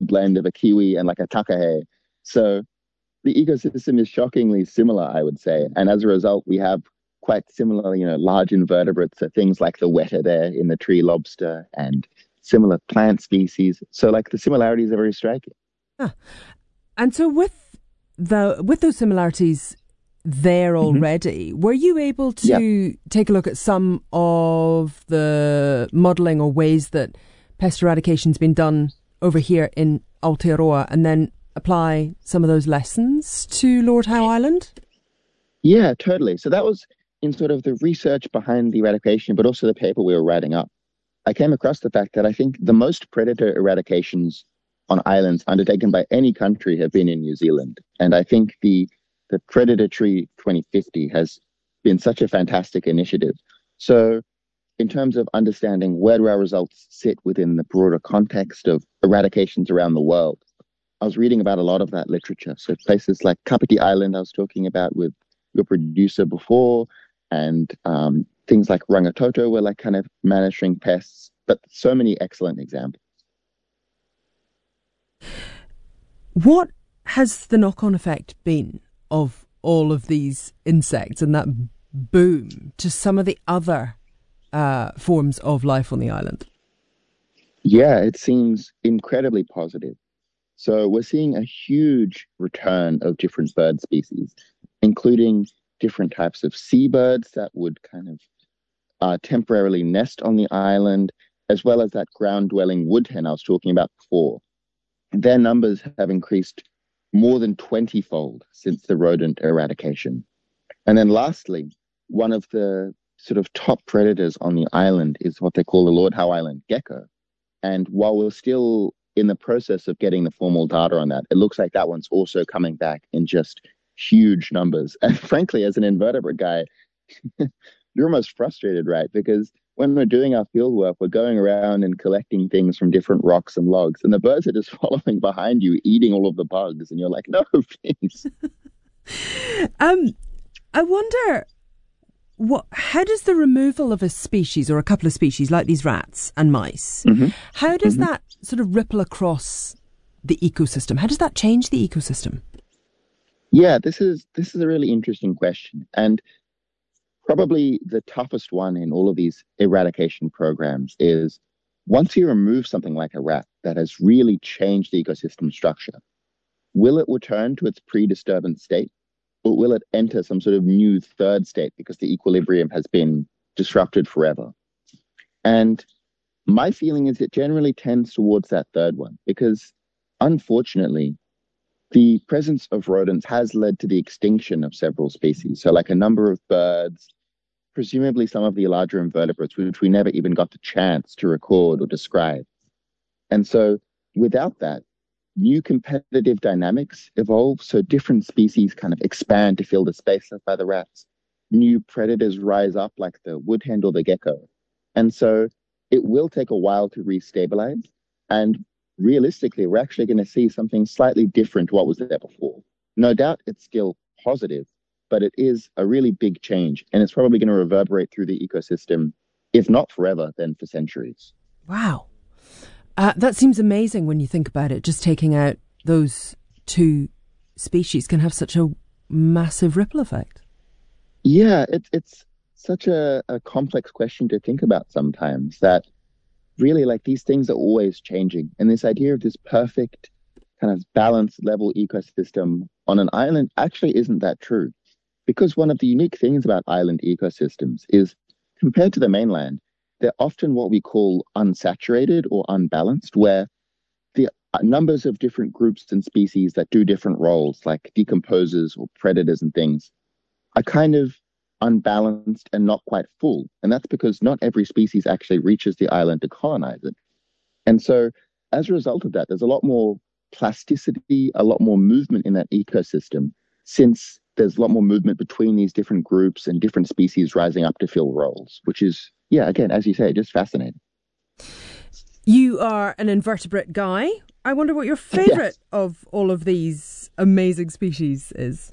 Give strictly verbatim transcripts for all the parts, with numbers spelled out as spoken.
blend of a kiwi and like a takahe. So the ecosystem is shockingly similar, I would say. And as a result, we have quite similar, you know, large invertebrates, so things like the weta there in the tree lobster and similar plant species. So like the similarities are very striking. Huh. And so with the with those similarities there already, mm-hmm. were you able to yeah. take a look at some of the modelling or ways that pest eradication's been done over here in Aotearoa and then apply some of those lessons to Lord Howe Island? Yeah, totally. So that was in sort of the research behind the eradication, but also the paper we were writing up. I came across the fact that I think the most predator eradications on islands undertaken by any country have been in New Zealand. And I think the the Predator Tree twenty fifty has been such a fantastic initiative. So in terms of understanding where do our results sit within the broader context of eradications around the world, I was reading about a lot of that literature. So places like Kapiti Island, I was talking about with your producer before, and um, things like Rangitoto were like kind of managing pests, but so many excellent examples. What has the knock-on effect been of all of these insects and that boom to some of the other uh, forms of life on the island? Yeah, it seems incredibly positive. So we're seeing a huge return of different bird species, including different types of seabirds that would kind of uh, temporarily nest on the island, as well as that ground-dwelling wood hen I was talking about before. Their numbers have increased more than twenty-fold since the rodent eradication. And then lastly, one of the sort of top predators on the island is what they call the Lord Howe Island gecko. And while we're still in the process of getting the formal data on that, it looks like that one's also coming back in just huge numbers. And frankly, as an invertebrate guy, you're almost frustrated, right? Because when we're doing our field work, we're going around and collecting things from different rocks and logs, and the birds are just following behind you, eating all of the bugs, and you're like, no, please. um, I wonder, what? How does the removal of a species or a couple of species, like these rats and mice, mm-hmm. how does mm-hmm. that sort of ripple across the ecosystem? How does that change the ecosystem? Yeah, this is this is a really interesting question, and probably the toughest one in all of these eradication programs is once you remove something like a rat that has really changed the ecosystem structure, will it return to its pre-disturbance state, or will it enter some sort of new third state because the equilibrium has been disrupted forever? And my feeling is it generally tends towards that third one because, unfortunately, the presence of rodents has led to the extinction of several species. So like a number of birds, presumably some of the larger invertebrates, which we never even got the chance to record or describe. And so without that, new competitive dynamics evolve. So different species kind of expand to fill the space left by the rats. New predators rise up like the wood hen or the gecko. And so it will take a while to restabilize. And realistically, we're actually going to see something slightly different to what was there before. No doubt it's still positive, but it is a really big change, and it's probably going to reverberate through the ecosystem, if not forever, then for centuries. Wow. Uh, that seems amazing when you think about it. Just taking out those two species can have such a massive ripple effect. Yeah, it's it's such a, a complex question to think about sometimes, that really, like, these things are always changing. And this idea of this perfect kind of balanced level ecosystem on an island actually isn't that true. Because one of the unique things about island ecosystems is, compared to the mainland, they're often what we call unsaturated or unbalanced, where the numbers of different groups and species that do different roles, like decomposers or predators and things, are kind of unbalanced and not quite full. And that's because not every species actually reaches the island to colonize it. And so as a result of that, there's a lot more plasticity, a lot more movement in that ecosystem, since there's a lot more movement between these different groups and different species rising up to fill roles, which is, yeah, again, as you say, just fascinating. You are an invertebrate guy. I wonder what your favourite yes. of all of these amazing species is.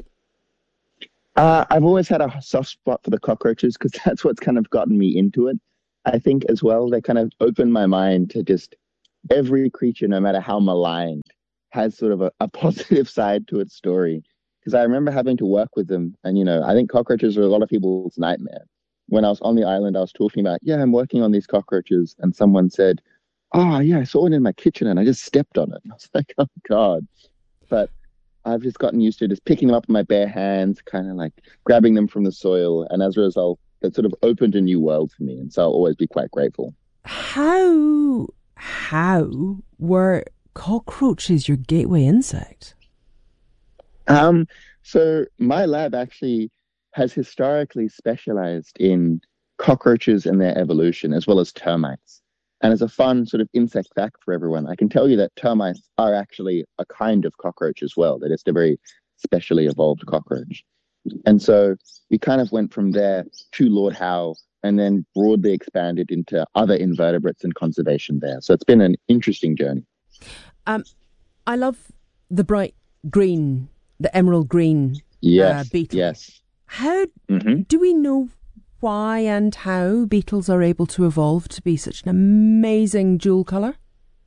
Uh, I've always had a soft spot for the cockroaches because that's what's kind of gotten me into it. I think as well, they kind of opened my mind to just every creature, no matter how maligned, has sort of a, a positive side to its story. Because I remember having to work with them, and you know, I think cockroaches are a lot of people's nightmare. When I was on the island, I was talking about, yeah, I'm working on these cockroaches, and someone said, oh yeah, I saw one in my kitchen and I just stepped on it. And I was like, oh God. But I've just gotten used to just picking them up in my bare hands, kind of like grabbing them from the soil. And as a result, that sort of opened a new world for me. And so I'll always be quite grateful. How, how were cockroaches your gateway insect? Um, so my lab actually has historically specialized in cockroaches and their evolution, as well as termites. And as a fun sort of insect fact for everyone, I can tell you that termites are actually a kind of cockroach as well. They're just a very specially evolved cockroach. And so we kind of went from there to Lord Howe and then broadly expanded into other invertebrates and conservation there. So it's been an interesting journey. Um, I love the bright green, the emerald green yes, uh, beetle. Yes. How mm-hmm. do we know why and how beetles are able to evolve to be such an amazing jewel colour?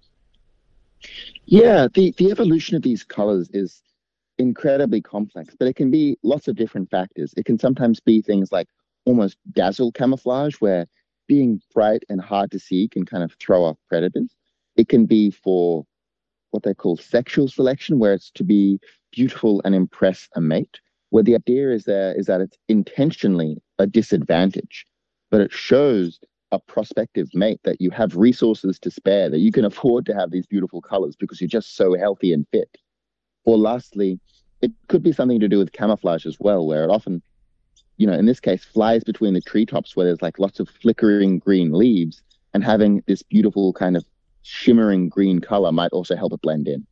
Yeah, the, the evolution of these colours is incredibly complex, but it can be lots of different factors. It can sometimes be things like almost dazzle camouflage, where being bright and hard to see can kind of throw off predators. It can be for what they call sexual selection, where it's to be beautiful and impress a mate, where the idea is there is that it's intentionally a disadvantage, but it shows a prospective mate that you have resources to spare, that you can afford to have these beautiful colors because you're just so healthy and fit. Or lastly, it could be something to do with camouflage as well, where it often, you know, in this case, flies between the treetops where there's like lots of flickering green leaves, and having this beautiful kind of shimmering green color might also help it blend in.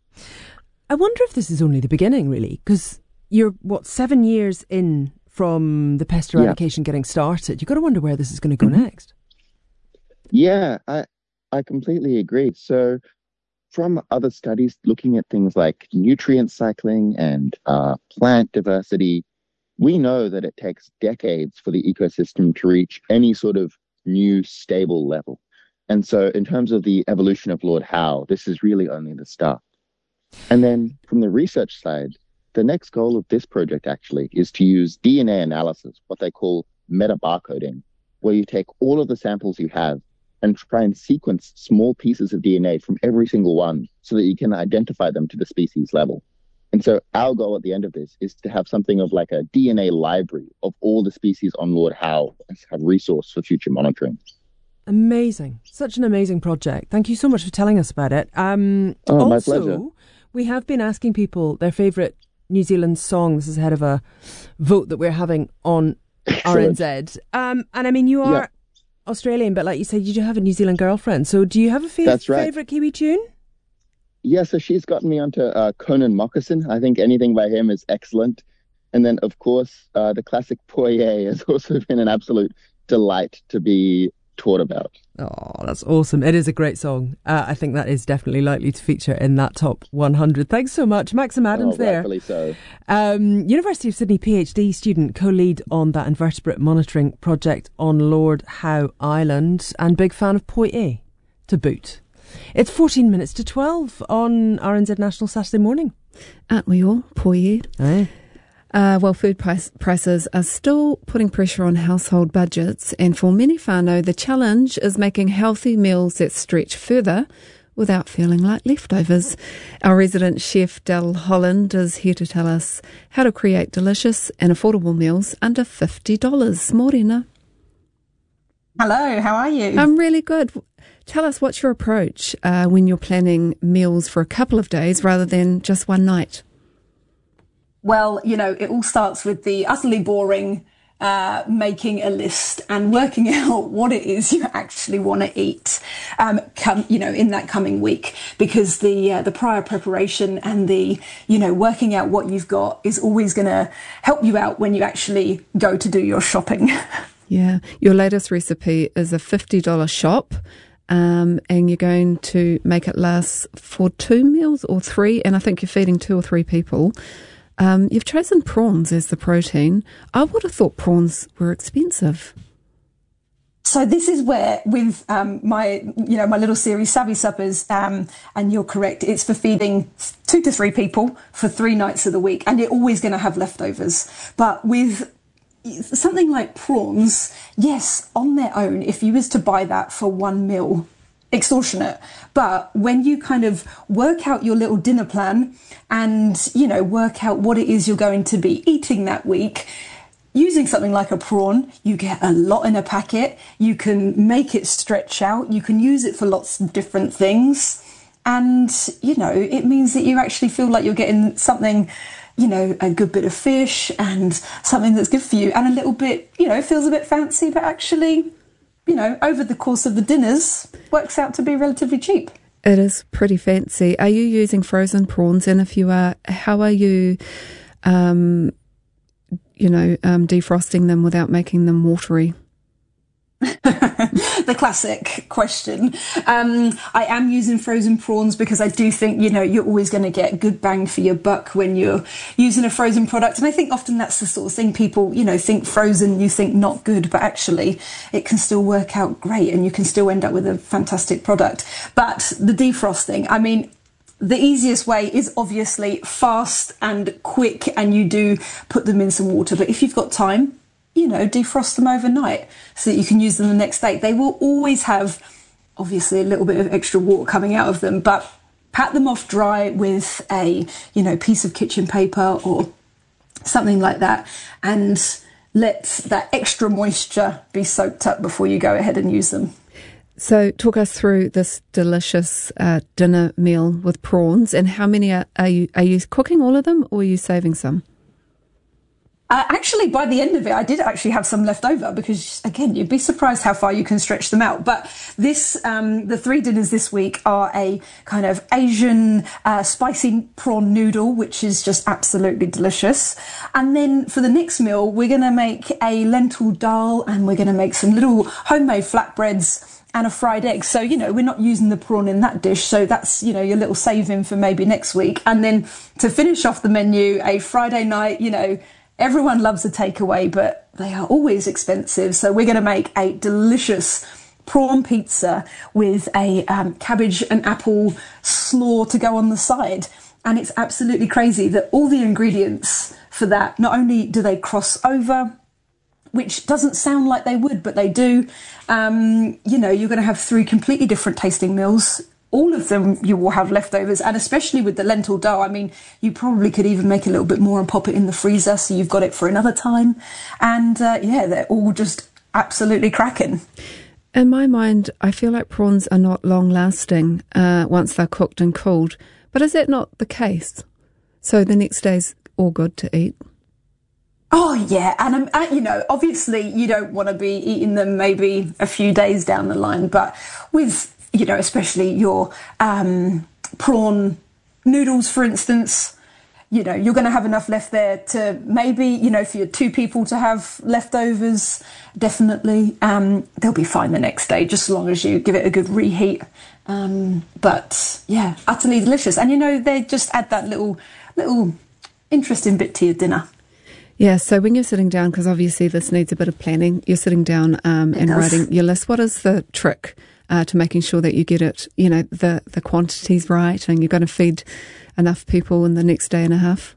I wonder if this is only the beginning, really, because you're, what, seven years in from the pest eradication yeah. getting started. You've got to wonder where this is going to go mm-hmm. next. Yeah, I I completely agree. So from other studies looking at things like nutrient cycling and uh, plant diversity, we know that it takes decades for the ecosystem to reach any sort of new stable level. And so in terms of the evolution of Lord Howe, this is really only the start. And then from the research side, the next goal of this project actually is to use D N A analysis, what they call metabarcoding, where you take all of the samples you have and try and sequence small pieces of D N A from every single one so that you can identify them to the species level. And so our goal at the end of this is to have something of like a D N A library of all the species on Lord Howe and have resource for future monitoring. Amazing. Such an amazing project. Thank you so much for telling us about it. Um, oh, also, my pleasure. We have been asking people their favourite New Zealand song. This is ahead of a vote that we're having on Excellent. R N Z. Um, and I mean, you are yeah. Australian, but like you said, you do have a New Zealand girlfriend. So do you have a fa- That's right. favourite Kiwi tune? Yeah, so she's gotten me onto uh, Conan Moccasin. I think anything by him is excellent. And then, of course, uh, the classic Poirier has also been an absolute delight to be taught about. Oh, that's awesome. It is a great song. Uh, I think that is definitely likely to feature in that top one hundred. Thanks so much. Maxim Adams oh, there. Rightfully so. Um, University of Sydney PhD student, co-lead on that invertebrate monitoring project on Lord Howe Island, and big fan of Poirier to boot. It's fourteen minutes to twelve on R N Z National Saturday Morning. Aren't we all? Poirier. Aye. Uh, well, food price, prices are still putting pressure on household budgets, and for many whānau, the challenge is making healthy meals that stretch further without feeling like leftovers. Our resident chef, Del Holland, is here to tell us how to create delicious and affordable meals under fifty dollars. Morena. Hello, how are you? I'm really good. Tell us, what's your approach uh, when you're planning meals for a couple of days rather than just one night? Well, you know, it all starts with the utterly boring uh, making a list and working out what it is you actually want to eat, um, come, you know, in that coming week, because the uh, the prior preparation and the, you know, working out what you've got is always going to help you out when you actually go to do your shopping. Yeah. Your latest recipe is a fifty dollars shop. Um, and you're going to make it last for two meals or three, and I think you're feeding two or three people. Um, you've chosen prawns as the protein. I would have thought prawns were expensive. So this is where, with um, my, you know, my little series, Savvy Suppers, um, and you're correct, it's for feeding two to three people for three nights of the week, and you're always going to have leftovers. But with something like prawns, yes, on their own, if you was to buy that for one meal, extortionate. But when you kind of work out your little dinner plan and, you know, work out what it is you're going to be eating that week, using something like a prawn, you get a lot in a packet. You can make it stretch out. You can use it for lots of different things. And, you know, it means that you actually feel like you're getting something, you know, a good bit of fish and something that's good for you. And a little bit, you know, feels a bit fancy, but actually, you know, over the course of the dinners, works out to be relatively cheap. It is pretty fancy. Are you using frozen prawns? And if you are, how are you... Um, you know, um, defrosting them without making them watery? The classic question. Um, I am using frozen prawns because I do think, you know, you're always going to get good bang for your buck when you're using a frozen product. And I think often that's the sort of thing people, you know, think frozen, you think not good, but actually it can still work out great and you can still end up with a fantastic product. But the defrosting, I mean, the easiest way is obviously fast and quick, and you do put them in some water. But if you've got time, you know, defrost them overnight so that you can use them the next day. They will always have, obviously, a little bit of extra water coming out of them, but pat them off dry with a, you know, piece of kitchen paper or something like that, and let that extra moisture be soaked up before you go ahead and use them. So talk us through this delicious uh, dinner meal with prawns, and how many are, are you are you cooking all of them, or are you saving some? Uh, actually, by the end of it, I did actually have some left over because, again, you'd be surprised how far you can stretch them out. But this, um, the three dinners this week are a kind of Asian uh, spicy prawn noodle, which is just absolutely delicious. And then for the next meal, we're going to make a lentil dal, and we're going to make some little homemade flatbreads and a fried egg. So, you know, we're not using the prawn in that dish. So that's, you know, your little saving for maybe next week. And then to finish off the menu, a Friday night, you know, everyone loves a takeaway, but they are always expensive. So we're going to make a delicious prawn pizza with a um, cabbage and apple slaw to go on the side. And it's absolutely crazy that all the ingredients for that, not only do they cross over, which doesn't sound like they would, but they do. Um, you know, you're going to have three completely different tasting meals. All of them you will have leftovers, and especially with the lentil dal, I mean, you probably could even make a little bit more and pop it in the freezer so you've got it for another time. And uh, yeah, they're all just absolutely cracking. In my mind, I feel like prawns are not long lasting uh, once they're cooked and cooled. But is that not the case? So the next day's all good to eat? Oh, yeah. And, um, uh, you know, obviously you don't want to be eating them maybe a few days down the line. But with, you know, especially your um, prawn noodles, for instance, you know, you're going to have enough left there to maybe, you know, for your two people to have leftovers, definitely. Um, they'll be fine the next day, just as long as you give it a good reheat. Um, but, yeah, utterly delicious. And, you know, they just add that little, little interesting bit to your dinner. Yeah, so when you're sitting down, because obviously this needs a bit of planning, you're sitting down um, and does. writing your list. What is the trick uh, to making sure that you get it, you know, the, the quantities right and you're going to feed enough people in the next day and a half?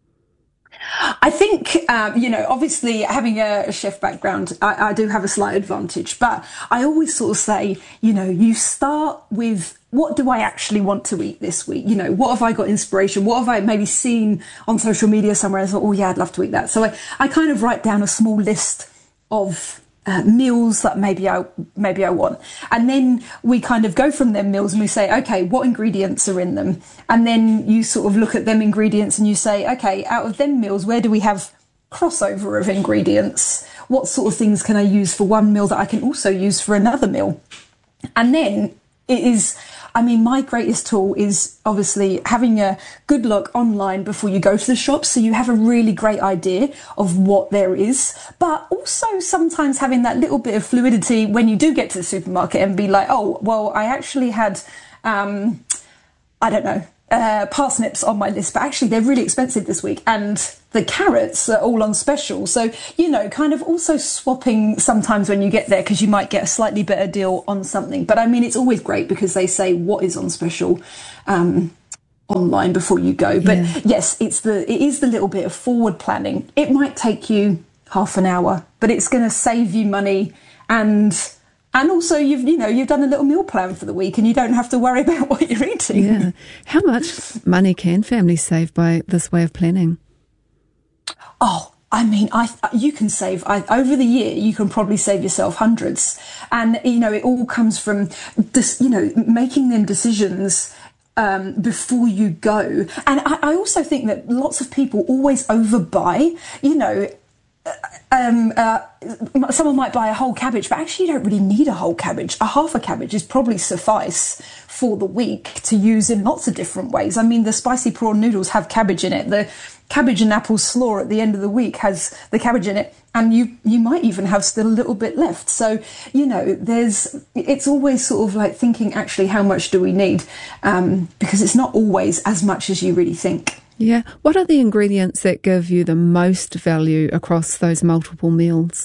I think, um, you know, obviously having a, a chef background, I, I do have a slight advantage, but I always sort of say, you know, you start with, what do I actually want to eat this week? You know, what have I got inspiration? What have I maybe seen on social media somewhere? I thought, oh yeah, I'd love to eat that. So I, I kind of write down a small list of uh, meals that maybe I, maybe I want. And then we kind of go from them meals and we say, okay, what ingredients are in them? And then you sort of look at them ingredients and you say, okay, out of them meals, where do we have crossover of ingredients? What sort of things can I use for one meal that I can also use for another meal? And then it is, I mean, my greatest tool is obviously having a good look online before you go to the shop, so you have a really great idea of what there is, but also sometimes having that little bit of fluidity when you do get to the supermarket and be like, oh, well, I actually had, um, I don't know, uh, parsnips on my list, but actually they're really expensive this week, and the carrots are all on special. So, you know, kind of also swapping sometimes when you get there, because you might get a slightly better deal on something. But I mean, it's always great because they say what is on special um, online before you go. But yeah. yes, it's the it is the little bit of forward planning. It might take you half an hour, but it's going to save you money, and and also you've you know you've done a little meal plan for the week, and you don't have to worry about what you're eating. Yeah. How much money can families save by this way of planning? Oh, I mean, I you can save I, over the year. You can probably save yourself hundreds, and you know it all comes from this, you know, making them decisions um, before you go. And I, I also think that lots of people always overbuy. You know, um, uh, someone might buy a whole cabbage, but actually you don't really need a whole cabbage. A half a cabbage is probably suffice for the week to use in lots of different ways. I mean, the spicy prawn noodles have cabbage in it. The cabbage and apple slaw at the end of the week has the cabbage in it, and you you might even have still a little bit left. So, you know, there's it's always sort of like thinking, actually, how much do we need? Um, because it's not always as much as you really think. Yeah. What are the ingredients that give you the most value across those multiple meals?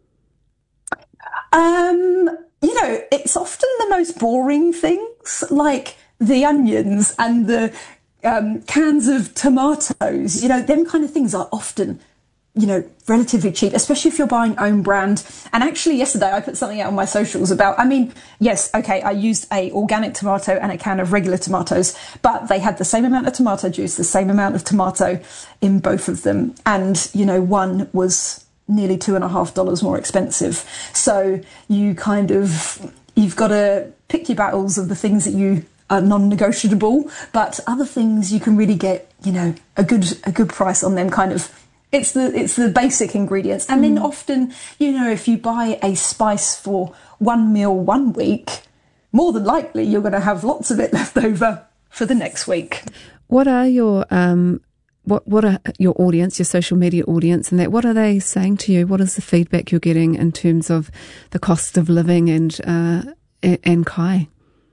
Um, you know, it's often the most boring things, like the onions and the um, cans of tomatoes. You know, them kind of things are often, you know, relatively cheap, especially if you're buying own brand. And actually yesterday I put something out on my socials about, I mean, yes, okay, I used a organic tomato and a can of regular tomatoes, but they had the same amount of tomato juice, the same amount of tomato in both of them. And, you know, one was nearly two and a half dollars more expensive. So you kind of, you've got to pick your battles of the things that you are non-negotiable, but other things you can really get, you know, a good, a good price on them kind of. It's the it's the basic ingredients. And then often, you know, if you buy a spice for one meal one week, more than likely you're going to have lots of it left over for the next week. What are your um what what are your audience, your social media audience, and that what are they saying to you? What is the feedback you're getting in terms of the cost of living and uh and Kai?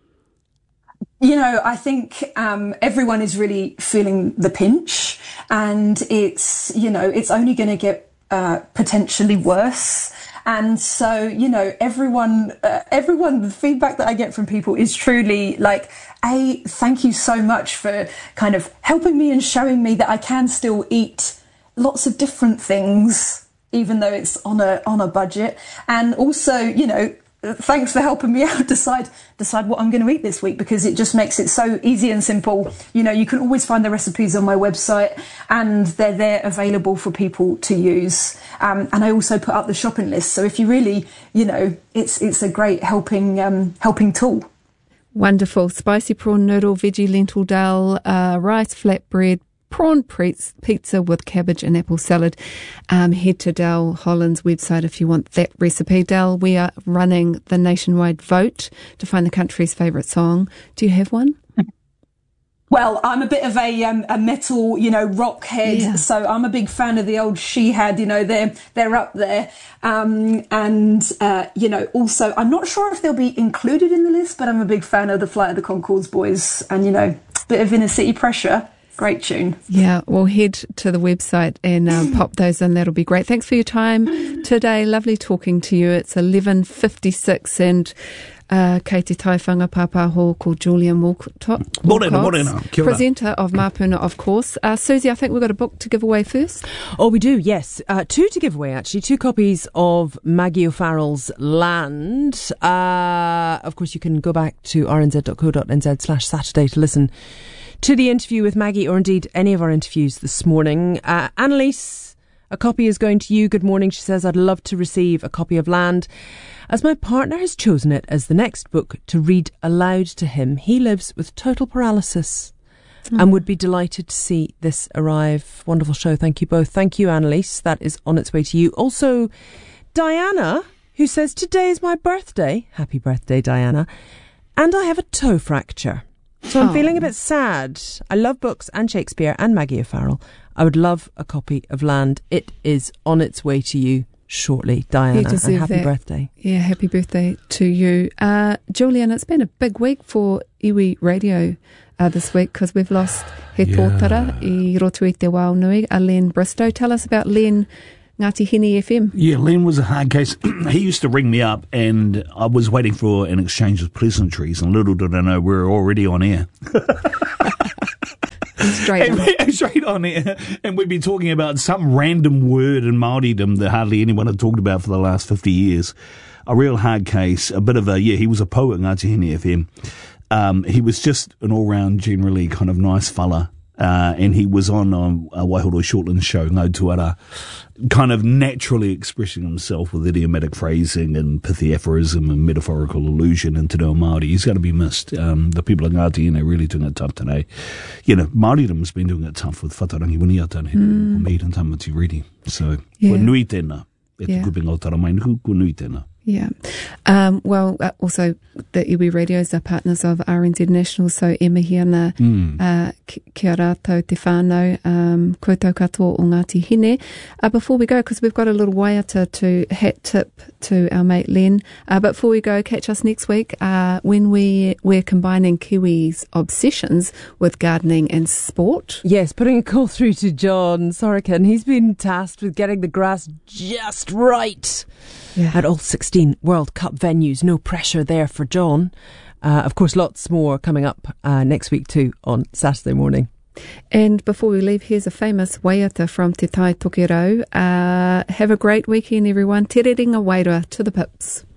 You know, I think um, everyone is really feeling the pinch, and it's, you know, it's only going to get uh, potentially worse. And so, you know, everyone, uh, everyone, the feedback that I get from people is truly like, A, thank you so much for kind of helping me and showing me that I can still eat lots of different things, even though it's on a on a budget. And also, you know, thanks for helping me out decide decide what I'm going to eat this week, because it just makes it so easy and simple. You know, you can always find the recipes on my website, and they're there available for people to use. Um, and I also put up the shopping list. So if you really, you know, it's it's a great helping um, helping tool. Wonderful. Spicy prawn noodle, veggie lentil dal, uh, rice flatbread, prawn pizza with cabbage and apple salad. Um, head to Dal Holland's website if you want that recipe. Dal, we are running the nationwide vote to find the country's favourite song. Do you have one? Well, I'm a bit of a um, a metal, you know, rock head, yeah. So I'm a big fan of the old She Had. You know, they're they're up there, um, and uh, you know, also I'm not sure if they'll be included in the list, but I'm a big fan of the Flight of the Conchords boys, and you know, bit of Inner City Pressure. Great tune. Yeah, well, head to the website and um, pop those in. That'll be great. Thanks for your time today. Lovely talking to you. It's eleven fifty-six and uh, kei te taiwhanga pāpaho called Julian Walcott, Morena, morena. Kia ora. Presenter of Mapuna, of course. Uh, Susie, I think we've got a book to give away first. Oh, we do, yes. Uh, two to give away, actually. Two copies of Maggie O'Farrell's Land. Uh, of course, you can go back to rnz.co.nz slash Saturday to listen to the interview with Maggie, or indeed any of our interviews this morning. Uh, Annalise, a copy is going to you. Good morning. She says, I'd love to receive a copy of Land, as my partner has chosen it as the next book to read aloud to him. He lives with total paralysis mm. and would be delighted to see this arrive. Wonderful show. Thank you both. Thank you, Annalise. That is on its way to you. Also, Diana, who says, today is my birthday. Happy birthday, Diana. And I have a toe fracture. So I'm oh. feeling a bit sad. I love books and Shakespeare and Maggie O'Farrell. I would love a copy of Land. It is on its way to you shortly, Diana. And happy that. birthday. Yeah, happy birthday to you. Uh, Julian, it's been a big week for iwi Radio. uh, this week because we've lost he Yeah. tōtara i roto i te wao nui, a Len Bristow. Tell us about Len, Ngāti Hini F M. Yeah, Len was a hard case. He used to ring me up and I was waiting for an exchange of pleasantries, and little did I know we were already on air. Straight and on. we, straight on air. And we'd be talking about some random word in Māoridom that hardly anyone had talked about for the last fifty years. A real hard case, a bit of a, yeah, he was a poet, Ngāti Hini F M. Um, he was just an all-round, generally kind of nice fella. Uh, and he was on um, a Waihoro Shortland show, Ngau Tuara, kind of naturally expressing himself with idiomatic phrasing and pithy aphorism and metaphorical allusion into Te Reo Māori. He's going to be missed. Um, the people of Ngāti Hine are really doing it tough today. You know, Māoridom's been doing it tough with Whatarangi Winiata, mm. Meid and Tamati reading. So, Yeah. Kua nui tēnā. E te Yeah. kupinga o Taramainu, kua nui tēnā. Yeah. Um, well, uh, also the iwi radios are partners of R N Z National, so e mihi ana Mm. uh, ki- kia rātou te whānau, um, koutou katoa o Ngāti Hine. Uh, before we go, because we've got a little waiata to hat tip to our mate Len, uh, but before we go, catch us next week uh, when we, we're combining Kiwis' obsessions with gardening and sport. Yes, putting a call through to John Sorokin. He's been tasked with getting the grass just right Yeah. at all sixteen World Cup venues. No pressure there for John. Uh, of course, lots more coming up uh, next week too on Saturday morning. And before we leave, here's a famous waiata from Te Tai Tokerau. Uh, have a great weekend, everyone. Te re ringa wairua to the pips.